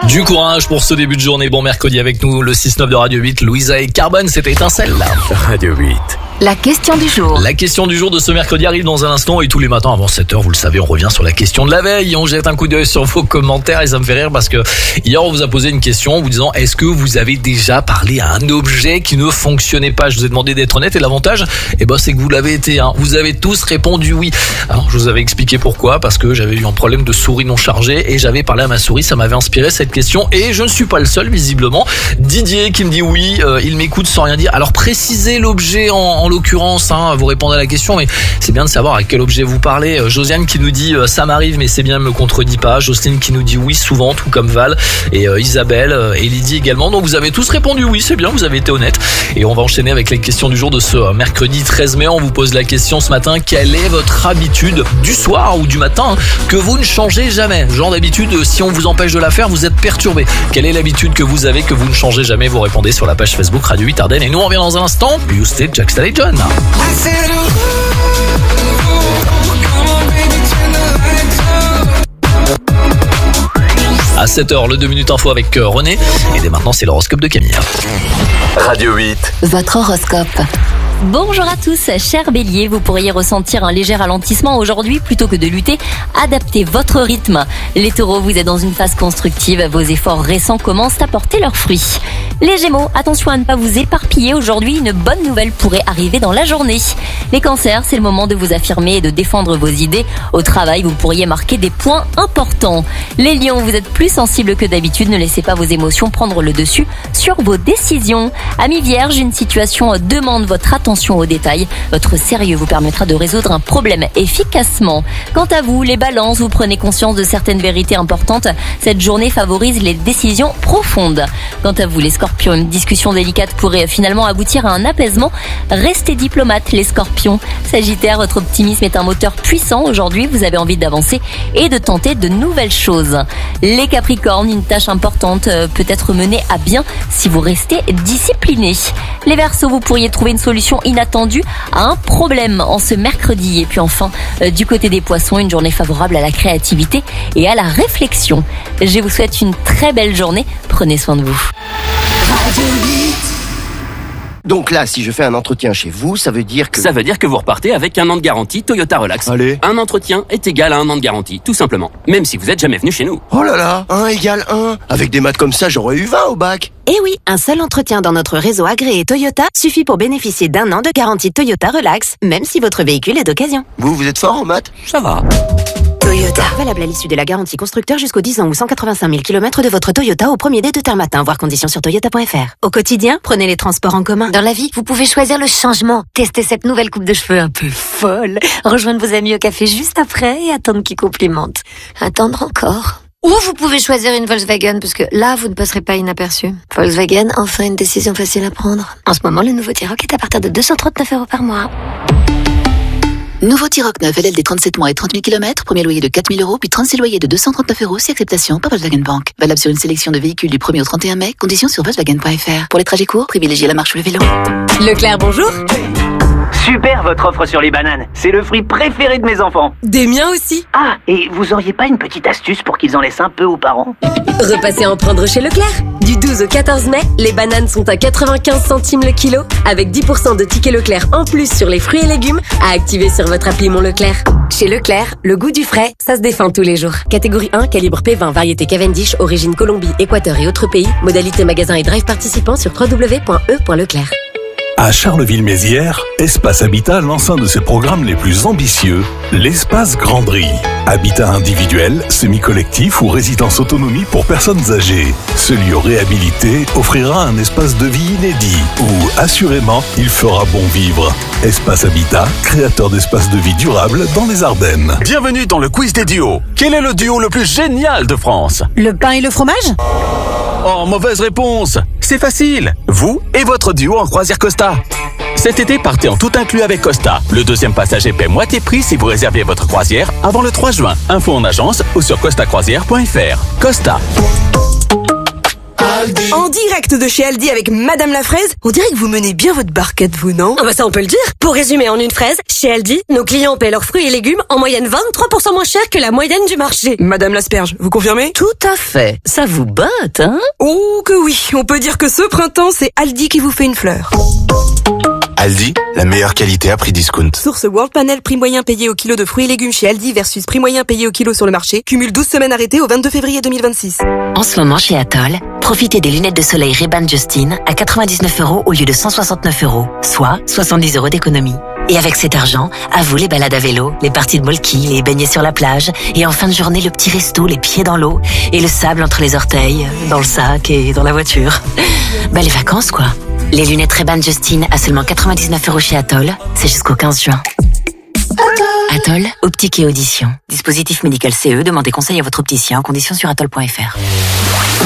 Du courage pour ce début de journée. Bon mercredi avec nous, le 6-9 de Radio 8, Louisa et Carbone, c'était Étincelle. Radio 8. La question du jour. La question du jour de ce mercredi arrive dans un instant et tous les matins avant 7h, vous le savez, on revient sur la question de la veille. On jette un coup d'œil sur vos commentaires et ça me fait rire parce que hier on vous a posé une question en vous disant est-ce que vous avez déjà parlé à un objet qui ne fonctionnait pas? Je vous ai demandé d'être honnête et l'avantage, c'est que vous l'avez été. Vous avez tous répondu oui. Alors je vous avais expliqué pourquoi, parce que j'avais eu un problème de souris non chargée et j'avais parlé à ma souris, ça m'avait inspiré cette question et je ne suis pas le seul visiblement. Didier qui me dit oui, il m'écoute sans rien dire. Alors précisez l'objet en l'occurrence, vous répondez à la question, mais c'est bien de savoir à quel objet vous parlez. Josiane qui nous dit ça m'arrive mais c'est bien, ne me contredis pas. Jocelyne qui nous dit oui souvent, tout comme Val, et Isabelle et Lydie également. Donc vous avez tous répondu oui, c'est bien, vous avez été honnête. Et on va enchaîner avec les questions du jour de ce mercredi 13 mai. On vous pose la question ce matin, quelle est votre habitude du soir ou du matin que vous ne changez jamais? Genre d'habitude, si on vous empêche de la faire, vous êtes perturbé. Quelle est l'habitude que vous avez que vous ne changez jamais? Vous répondez sur la page Facebook Radio 8 Ardennes. Et nous on revient dans un instant. Boosted, Jack Stal et John. À 7h, le 2 minutes info avec René. Et dès maintenant, c'est l'horoscope de Camille. Radio 8. Votre horoscope. Bonjour à tous, chers béliers, vous pourriez ressentir un léger ralentissement aujourd'hui. Plutôt que de lutter, adaptez votre rythme. Les taureaux, vous êtes dans une phase constructive, vos efforts récents commencent à porter leurs fruits. Les gémeaux, attention à ne pas vous éparpiller aujourd'hui, une bonne nouvelle pourrait arriver dans la journée. Les cancers, c'est le moment de vous affirmer et de défendre vos idées. Au travail, vous pourriez marquer des points importants. Les lions, vous êtes plus sensibles que d'habitude, ne laissez pas vos émotions prendre le dessus sur vos décisions. Amis vierges, une situation demande votre attention aux détails. Votre sérieux vous permettra de résoudre un problème efficacement. Quant à vous, les balances, vous prenez conscience de certaines vérités importantes. Cette journée favorise les décisions profondes. Quant à vous, les scorpions, une discussion délicate pourrait finalement aboutir à un apaisement. Restez diplomates, les scorpions. Sagittaire, votre optimisme est un moteur puissant. Aujourd'hui, vous avez envie d'avancer et de tenter de nouvelles choses. Les capricornes, une tâche importante peut être menée à bien si vous restez disciplinés. Les verseaux, vous pourriez trouver une solution inattendue à un problème en ce mercredi. Et puis enfin, du côté des poissons, une journée favorable à la créativité et à la réflexion. Je vous souhaite une très belle journée. Prenez soin de vous. Donc là, si je fais un entretien chez vous, ça veut dire que... Ça veut dire que vous repartez avec 1 an de garantie Toyota Relax. Allez. Un entretien est égal à 1 an de garantie, tout simplement. Même si vous n'êtes jamais venu chez nous. Oh là là, 1 égale 1. Avec des maths comme ça, j'aurais eu 20 au bac. Eh oui, un seul entretien dans notre réseau agréé Toyota suffit pour bénéficier d'1 an de garantie Toyota Relax, même si votre véhicule est d'occasion. Vous êtes fort en maths? Ça va. Toyota. Valable à l'issue de la garantie constructeur jusqu'au 10 ans ou 185 000 km de votre Toyota au premier dé de terme matin. Voir conditions sur toyota.fr. Au quotidien, prenez les transports en commun. Dans la vie, vous pouvez choisir le changement. Testez cette nouvelle coupe de cheveux un peu folle. Rejoindre vos amis au café juste après et attendre qu'ils complimentent. Attendre encore. Ou vous pouvez choisir une Volkswagen, parce que là, vous ne passerez pas inaperçu. Volkswagen, enfin une décision facile à prendre. En ce moment, le nouveau T-Roc est à partir de 239 € par mois. Nouveau T-Roc 9, LLD 37 mois et 30 000 km, premier loyer de 4 000 €, puis 36 loyers de 239 € si acceptation par Volkswagen Bank. Valable sur une sélection de véhicules du 1er au 31 mai, conditions sur Volkswagen.fr. Pour les trajets courts, privilégiez la marche ou le vélo. Leclerc, bonjour. Super votre offre sur les bananes. C'est le fruit préféré de mes enfants. Des miens aussi. Ah, et vous auriez pas une petite astuce pour qu'ils en laissent un peu aux parents? Repassez en prendre chez Leclerc. Du 12 au 14 mai, les bananes sont à 95 centimes le kilo, avec 10% de tickets Leclerc en plus sur les fruits et légumes à activer sur votre appli Mon Leclerc. Chez Leclerc, le goût du frais, ça se défend tous les jours. Catégorie 1, calibre P20, variété Cavendish, origine Colombie, Équateur et autres pays. Modalité magasin et drive participants sur www.e.leclerc. À Charleville-Mézières, Espace Habitat lance un de ses programmes les plus ambitieux, l'Espace Granderie. Habitat individuel, semi-collectif ou résidence autonomie pour personnes âgées. Ce lieu réhabilité offrira un espace de vie inédit où, assurément, il fera bon vivre. Espace Habitat, créateur d'espaces de vie durables dans les Ardennes. Bienvenue dans le quiz des duos. Quel est le duo le plus génial de France? Le pain et le fromage? Oh, mauvaise réponse. C'est facile. Vous et votre duo en croisière Costa. Cet été, partez en tout inclus avec Costa. Le deuxième passager paie moitié prix si vous réservez votre croisière avant le 3 juin. Info en agence ou sur costacroisière.fr. Costa. Aldi. En direct de chez Aldi avec Madame la Fraise, on dirait que vous menez bien votre barquette, vous, non? Ah bah ça on peut le dire. Pour résumer en une phrase, chez Aldi, nos clients paient leurs fruits et légumes en moyenne 23% moins cher que la moyenne du marché. Madame l'asperge, vous confirmez? Tout à fait. Ça vous botte, hein? Oh que oui, on peut dire que ce printemps, c'est Aldi qui vous fait une fleur. Aldi, la meilleure qualité à prix discount. Source World Panel, prix moyen payé au kilo de fruits et légumes chez Aldi versus prix moyen payé au kilo sur le marché. Cumule 12 semaines arrêtées au 22 février 2026. En ce moment chez Atoll, profitez des lunettes de soleil Ray-Ban Justin à 99 € au lieu de 169 €, soit 70 € d'économie. Et avec cet argent, à vous les balades à vélo, les parties de molki, les baignets sur la plage, et en fin de journée le petit resto, les pieds dans l'eau, et le sable entre les orteils, dans le sac et dans la voiture. Bah les vacances quoi. Les lunettes Ray-Ban Justin à seulement 99 € chez Atoll, c'est jusqu'au 15 juin. Atoll, optique et audition. Dispositif médical CE, demandez conseil à votre opticien en conditions sur atoll.fr.